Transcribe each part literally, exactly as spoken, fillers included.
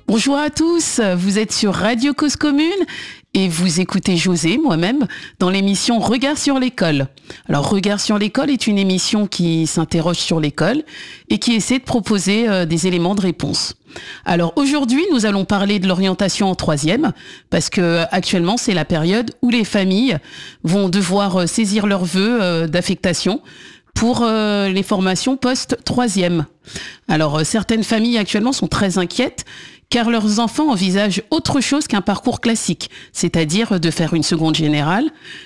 Bonjour à tous, vous êtes sur Radio Cause Commune et vous écoutez José, moi-même, dans l'émission Regard sur l'école. Alors Regard sur l'école est une émission qui s'interroge sur l'école et qui essaie de proposer euh, des éléments de réponse. Alors aujourd'hui, nous allons parler de l'orientation en troisième parce que actuellement c'est la période où les familles vont devoir saisir leurs vœux euh, d'affectation pour euh, les formations post-troisième. Alors euh, certaines familles actuellement sont très inquiètes car leurs enfants envisagent autre chose qu'un parcours classique, c'est-à-dire de faire une seconde générale.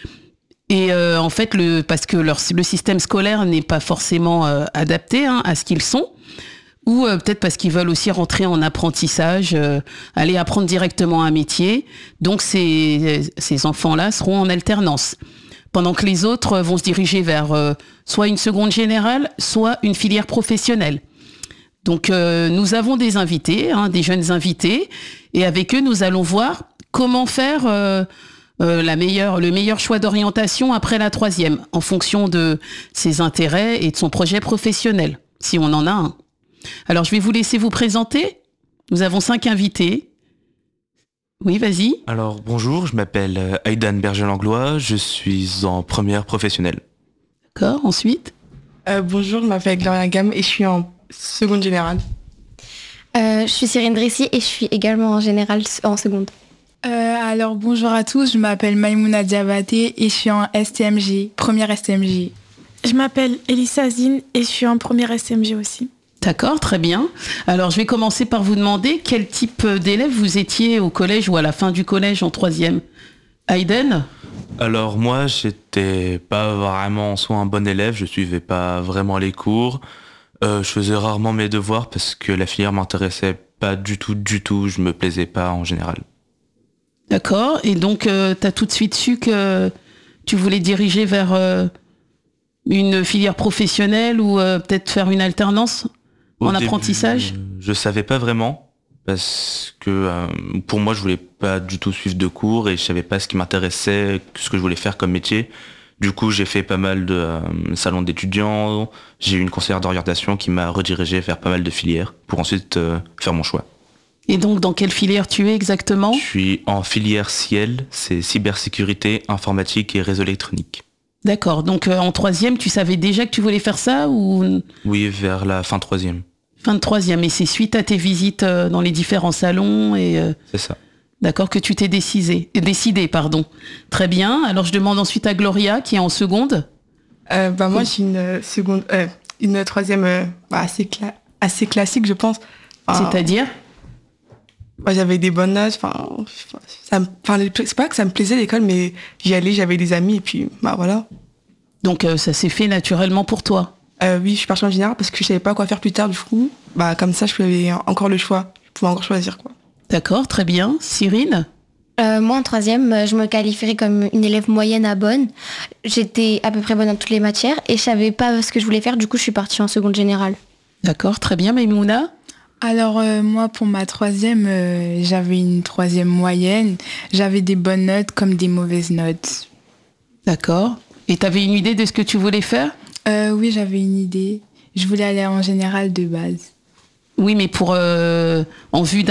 Et euh, en fait, le, parce que leur, le système scolaire n'est pas forcément euh, adapté hein, à ce qu'ils sont, ou euh, peut-être parce qu'ils veulent aussi rentrer en apprentissage, euh, aller apprendre directement un métier. Donc ces, ces enfants-là seront en alternance, pendant que les autres vont se diriger vers euh, soit une seconde générale, soit une filière professionnelle. Donc euh, nous avons des invités, hein, des jeunes invités, et avec eux nous allons voir comment faire euh, euh, la meilleure, le meilleur choix d'orientation après la troisième, en fonction de ses intérêts et de son projet professionnel, si on en a un. Alors je vais vous laisser vous présenter. Nous avons cinq invités. Oui, vas-y. Alors bonjour, je m'appelle Aidan Berger-Langlois, je suis en première professionnelle. D'accord, ensuite. Euh, bonjour, je m'appelle Gloria Gamme et je suis en seconde générale. Euh, je suis Cyrine Dressy et je suis également en générale en seconde. Euh, alors bonjour à tous, je m'appelle Maïmouna Diabaté et je suis en S T M J, première S T M J. Je m'appelle Elissa Zine et je suis en première S T M J aussi. D'accord, très bien. Alors je vais commencer par vous demander quel type d'élève vous étiez au collège ou à la fin du collège en troisième. Aiden ? Alors moi, j'étais pas vraiment en soi un bon élève, je suivais pas vraiment les cours. Euh, je faisais rarement mes devoirs parce que la filière m'intéressait pas du tout, du tout, je me plaisais pas en général. D'accord, et donc euh, tu as tout de suite su que tu voulais diriger vers euh, une filière professionnelle ou euh, peut-être faire une alternance Au en début, apprentissage ? Je savais pas vraiment parce que euh, pour moi, je voulais pas du tout suivre de cours et je savais pas ce qui m'intéressait, ce que je voulais faire comme métier. Du coup, j'ai fait pas mal de euh, salons d'étudiants, j'ai eu une conseillère d'orientation qui m'a redirigé vers pas mal de filières pour ensuite euh, faire mon choix. Et donc, dans quelle filière tu es exactement ? Je suis en filière Ciel, c'est cybersécurité, informatique et réseau électronique. D'accord, donc euh, en troisième, tu savais déjà que tu voulais faire ça ou Oui, vers la fin troisième. fin de troisième, et c'est suite à tes visites euh, dans les différents salons et... Euh... C'est ça. D'accord, que tu t'es décidé, décidé, pardon. Très bien. Alors je demande ensuite à Gloria qui est en seconde. Euh, bah moi j'ai une seconde, euh, une troisième euh, bah, assez cla- assez classique je pense. Enfin, C'est-à-dire ? Bah, j'avais des bonnes notes. Enfin, ça me, enfin c'est pas que ça me plaisait l'école, mais j'y allais, j'avais des amis et puis bah voilà. Donc euh, ça s'est fait naturellement pour toi. Euh, oui, je suis partie en général parce que je savais pas quoi faire plus tard du coup. Bah comme ça je pouvais encore le choix, je pouvais encore choisir quoi. D'accord, très bien. Cyrine ? Euh, moi en troisième, je me qualifierais comme une élève moyenne à bonne. J'étais à peu près bonne dans toutes les matières et je savais pas ce que je voulais faire, du coup je suis partie en seconde générale. D'accord, très bien. Maïmouna ? Alors euh, moi pour ma troisième, euh, j'avais une troisième moyenne, j'avais des bonnes notes comme des mauvaises notes. D'accord. Et tu avais une idée de ce que tu voulais faire ? Euh, oui, j'avais une idée, je voulais aller en générale de base. Oui, mais pour euh, en vue d'un